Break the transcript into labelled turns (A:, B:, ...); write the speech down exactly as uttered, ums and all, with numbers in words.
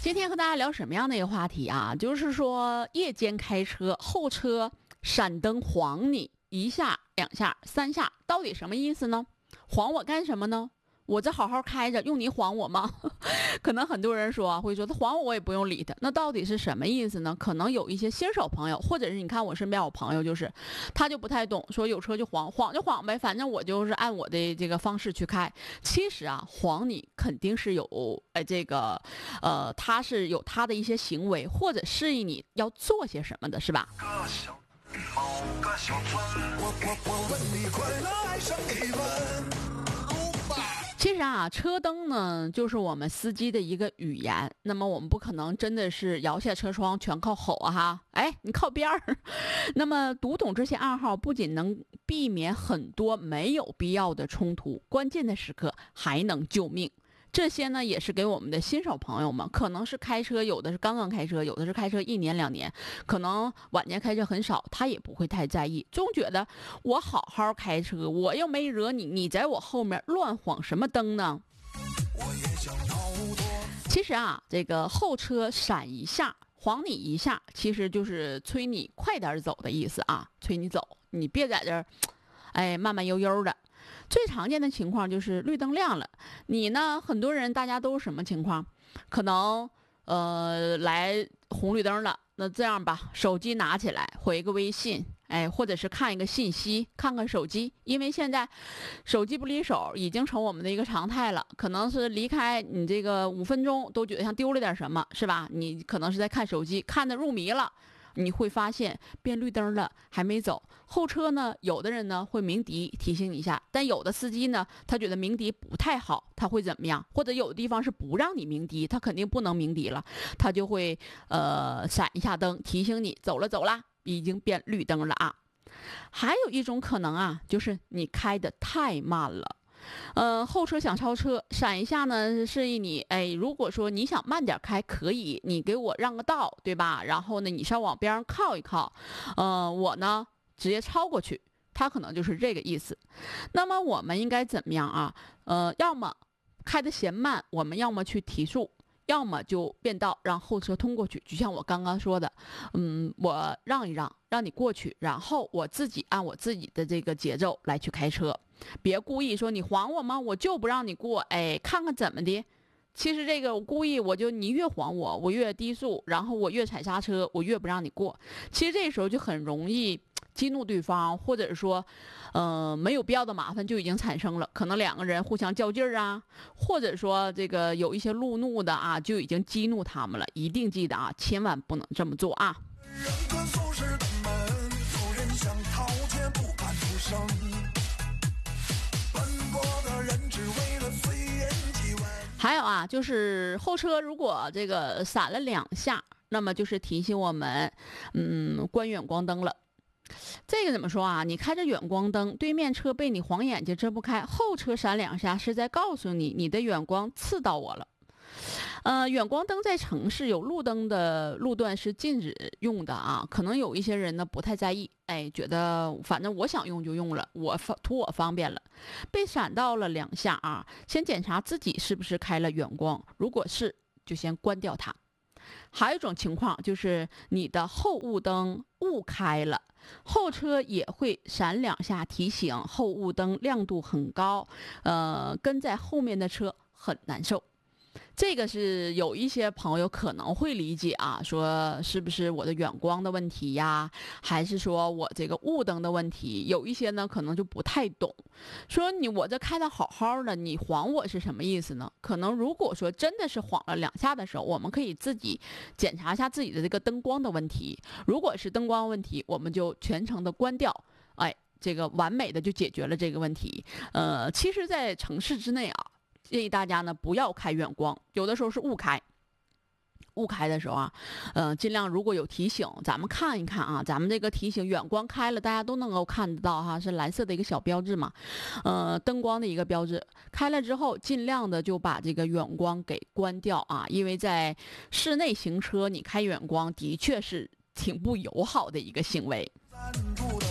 A: 今天和大家聊什么样的一个话题啊？就是说夜间开车，后车闪灯晃你一下、两下、三下，到底什么意思呢？晃我干什么呢？我这好好开着，用你晃我吗？可能很多人说啊，会说他晃我，我也不用理他。那到底是什么意思呢？可能有一些新手朋友，或者是你看我身边有朋友，就是他就不太懂，说有车就晃，晃就晃呗，反正我就是按我的这个方式去开。其实啊，晃你肯定是有呃这个呃，他是有他的一些行为，或者示意你要做些什么的，是吧？某个小村，我我我问你快乐爱上一问。其实啊，车灯呢，就是我们司机的一个语言。那么我们不可能真的是摇下车窗全靠吼啊哈，哎，你靠边儿。那么读懂这些暗号，不仅能避免很多没有必要的冲突，关键的时刻还能救命。这些呢，也是给我们的新手朋友们，可能是开车，有的是刚刚开车，有的是开车一年两年，可能晚年开车很少，他也不会太在意，总觉得我好好开车，我又没惹你，你在我后面乱晃什么灯呢？其实啊，这个后车闪一下，晃你一下，其实就是催你快点走的意思啊，催你走，你别在这儿，哎，慢慢悠悠的。最常见的情况就是绿灯亮了，你呢，很多人大家都是什么情况？可能呃来红绿灯了，那这样吧，手机拿起来回个微信，哎，或者是看一个信息，看看手机，因为现在手机不离手已经成我们的一个常态了，可能是离开你这个五分钟都觉得像丢了点什么，是吧？你可能是在看手机，看得入迷了。你会发现变绿灯了还没走，后车呢，有的人呢会鸣笛提醒你一下，但有的司机呢，他觉得鸣笛不太好，他会怎么样？或者有的地方是不让你鸣笛，他肯定不能鸣笛了，他就会呃闪一下灯提醒你走了走啦，已经变绿灯了啊。还有一种可能啊，就是你开得太慢了。呃，后车想超车，闪一下呢，示意你，哎，如果说你想慢点开，可以，你给我让个道，对吧？然后呢，你稍往边上靠一靠，呃，我呢直接超过去，它可能就是这个意思。那么我们应该怎么样啊？呃，要么开得嫌慢，我们要么去提速。要么就变道让后车通过去，就像我刚刚说的，嗯，我让一让，让你过去，然后我自己按我自己的这个节奏来去开车，别故意说你晃我吗？我就不让你过，哎，看看怎么的。其实这个我故意，我就你越晃我，我越低速，然后我越踩刹车，我越不让你过。其实这时候就很容易激怒对方，或者说，呃，没有必要的麻烦就已经产生了。可能两个人互相较劲儿啊，或者说这个有一些路怒的啊，就已经激怒他们了。一定记得啊，千万不能这么做啊。还有啊，就是后车如果这个闪了两下，那么就是提醒我们，嗯，关远光灯了。这个怎么说啊？你开着远光灯，对面车被你晃眼睛睁不开，后车闪两下是在告诉你，你的远光刺到我了。呃，远光灯在城市有路灯的路段是禁止用的啊，可能有一些人呢不太在意，哎，觉得反正我想用就用了，我图我方便了。被闪到了两下啊，先检查自己是不是开了远光，如果是，就先关掉它。还有一种情况就是你的后雾灯误开了，后车也会闪两下提醒后雾灯亮度很高，呃，跟在后面的车很难受。这个是有一些朋友可能会理解啊，说是不是我的远光的问题呀，还是说我这个雾灯的问题？有一些呢可能就不太懂，说你我这开的好好的，你晃我是什么意思呢？可能如果说真的是晃了两下的时候，我们可以自己检查一下自己的这个灯光的问题。如果是灯光问题，我们就全程的关掉，哎，这个完美的就解决了这个问题。呃，其实，在城市之内啊。建议大家呢不要开远光，有的时候是误开。误开的时候啊，呃，尽量如果有提醒，咱们看一看啊，咱们这个提醒远光开了，大家都能够看得到哈，是蓝色的一个小标志嘛，呃，灯光的一个标志。开了之后，尽量的就把这个远光给关掉啊，因为在室内行车，你开远光的确是挺不友好的一个行为。